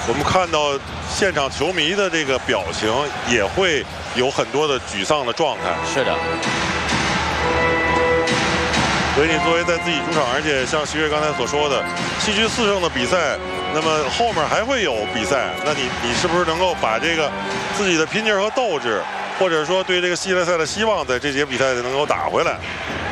我们看到现场球迷的这个表情也会有很多的沮丧的状态。 是的。 所以你作为在自己主场，而且像徐悦刚才所说的7局4胜的比赛，那么后面还会有比赛，那你是不是能够把这个自己的拼劲和斗志，或者说对这个系列赛的希望，在这节比赛能够打回来？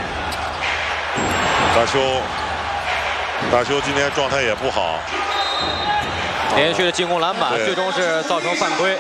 大邱今天状态也不好， 连续的进攻篮板，最终是造成犯规。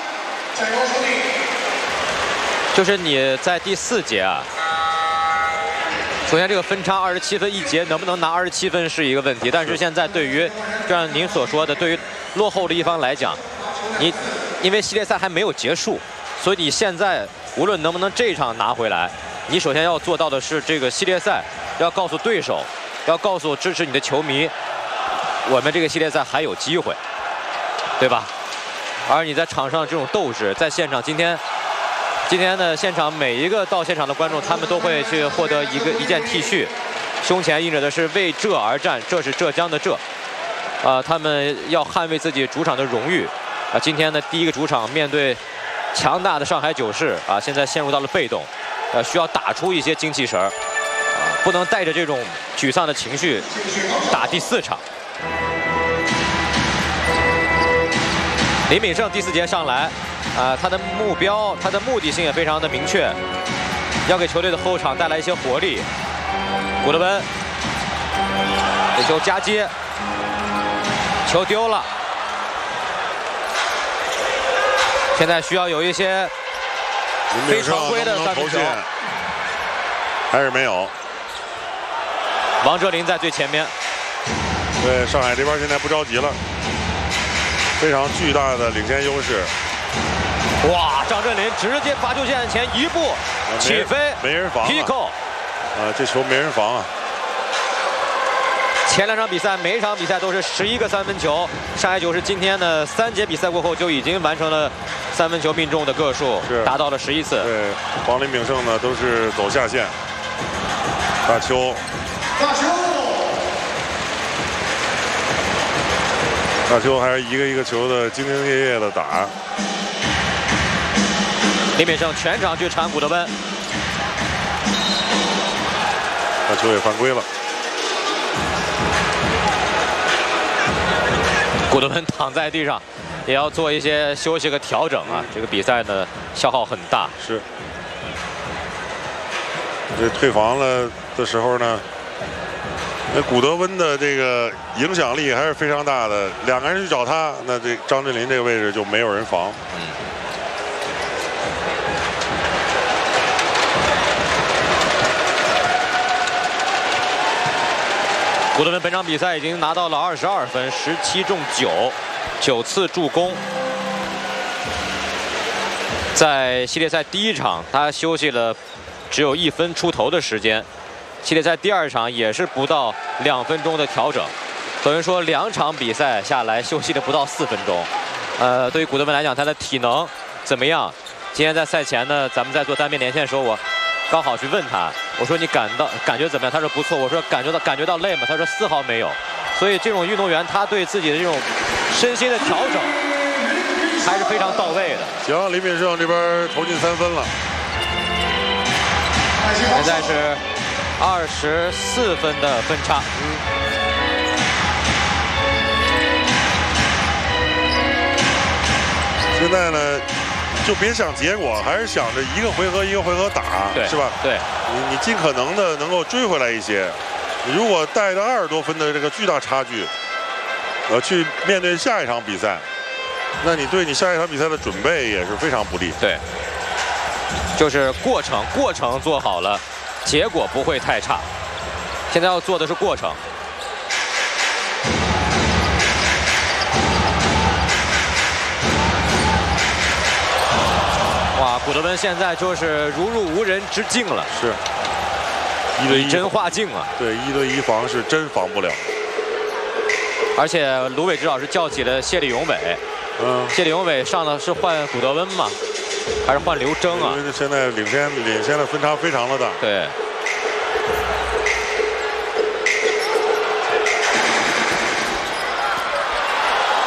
就是你在第4节啊。首先，这个分差27分1节，能不能拿27分是一个问题。但是现在对于，就像您所说的，对于落后的一方来讲，因为系列赛还没有结束，所以你现在无论能不能这一场拿回来，你首先要做到的是这个系列赛要告诉对手，要告诉支持你的球迷，我们这个系列赛还有机会，对吧？而你在场上这种斗志，在现场今天呢，现场每一个到现场的观众，他们都会去获得一件 T 恤，胸前印着的是为浙而战，这是浙江的浙，他们要捍卫自己主场的荣誉，今天呢第一个主场面对强大的上海九世现在陷入到了被动，需要打出一些精气神儿，不能带着这种沮丧的情绪打第4场。李敏胜第4节上来。他的目标，他的目的性也非常的明确，要给球队的后场带来一些活力。古德温，这球夹接，球丢了。现在需要有一些非常规的3分球， 还是没有。 王哲林在最前面。 对，上海这边现在不着急了，非常巨大的领先优势。 哇！张镇麟直接罚球线前一步起飞， 没人防 ，Pico， 这球没人防啊。 前2场比赛每一场比赛都是11个3分球，上海九世今天呢3节比赛过后就已经完成了3分球命中的个数，达到了11次。 对，黄林炳胜呢都是走下线。大邱还是一个球的兢兢业业的打。 李敏胜全场去缠古德温， 大邱也犯规了。 古德温躺在地上，也要做一些休息和调整啊。这个比赛呢消耗很大。 是。这退防了的时候呢，那古德温的这个影响力还是非常大的。2个人去找他，那这张镇麟这个位置就没有人防。 古德温本场比赛已经拿到了22分，17中9，9次助攻。在系列赛第1场，他休息了只有1分出头的时间。系列赛第2场也是不到2分钟的调整，等于说2场比赛下来休息了不到4分钟。对于古德温来讲，他的体能怎么样？今天在赛前呢，咱们在做单边连线的时候，我刚好去问他，我说你感觉怎么样？他说不错。我说感觉到累吗？他说丝毫没有。所以这种运动员他对自己的这种身心的调整还是非常到位的。 行，李敏胜这边投进3分了。 现在是24分的分差。 现在呢，就别想结果，还是想着一个回合一个回合打，是吧？ 对， 你尽可能的能够追回来一些。你如果带着20多分的这个巨大差距，去面对下一场比赛，那你对你下一场比赛的准备也是非常不利。 对，就是过程做好了，结果不会太差。现在要做的是过程。哇，古德温现在就是如入无人之境了。 是，1对1 真化境啊！ 对，1对1防是真防不了。 而且卢伟指导是叫起了谢立永伟。谢立永伟上的是换古德温吗？还是换刘铮啊？ 因为现在领先的分差非常的大。 对。